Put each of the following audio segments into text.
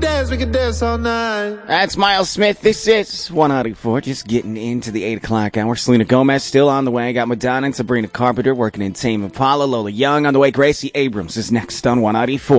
can dance all night. That's Miles Smith. This is 104. Just getting into the 8 o'clock hour. Selena Gomez still on the way. Got Madonna and Sabrina Carpenter working in Tame Impala. Lola Young on the way. Gracie Abrams is next on 194.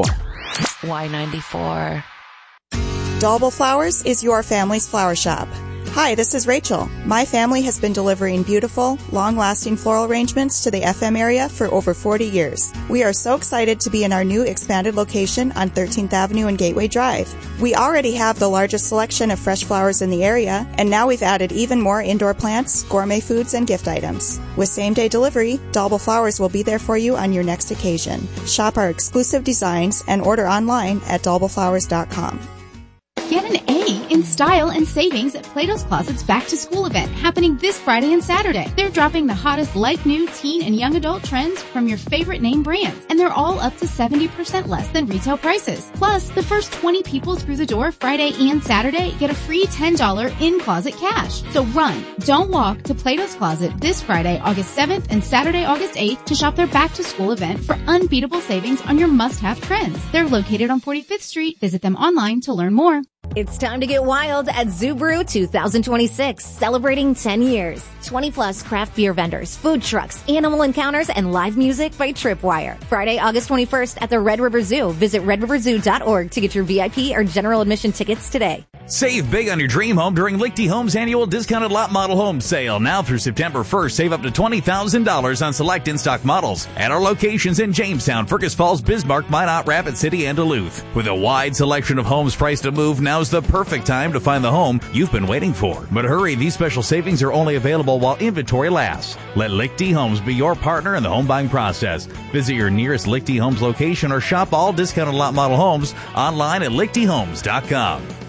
Y94. Dalbel Flowers is your family's flower shop. Hi, this is Rachel. My family has been delivering beautiful, long-lasting floral arrangements to the FM area for over 40 years. We are so excited to be in our new expanded location on 13th Avenue and Gateway Drive. We already have the largest selection of fresh flowers in the area, and now we've added even more indoor plants, gourmet foods, and gift items. With same-day delivery, Dalbel Flowers will be there for you on your next occasion. Shop our exclusive designs and order online at dalbelflowers.com. Get an A in style and savings at Plato's Closet's Back to School event happening this Friday and Saturday. They're dropping the hottest like-new teen and young adult trends from your favorite name brands, and they're all up to 70% less than retail prices. Plus, the first 20 people through the door Friday and Saturday get a free $10 in-closet cash. So run, don't walk to Plato's Closet this Friday, August 7th and Saturday, August 8th to shop their Back to School event for unbeatable savings on your must-have trends. They're located on 45th Street. Visit them online to learn more. It's time to get wild at Zubru 2026, celebrating 10 years. 20-plus craft beer vendors, food trucks, animal encounters, and live music by Tripwire. Friday, August 21st at the Red River Zoo. Visit redriverzoo.org to get your VIP or general admission tickets today. Save big on your dream home during Lichty Homes annual discounted lot model home sale. Now through September 1st, save up to $20,000 on select in-stock models at our locations in Jamestown, Fergus Falls, Bismarck, Minot, Rapid City, and Duluth. With a wide selection of homes priced to move, now's the perfect time to find the home you've been waiting for. But hurry, these special savings are only available while inventory lasts. Let Lichty Homes be your partner in the home buying process. Visit your nearest Lichty Homes location or shop all discounted lot model homes online at lichtyhomes.com.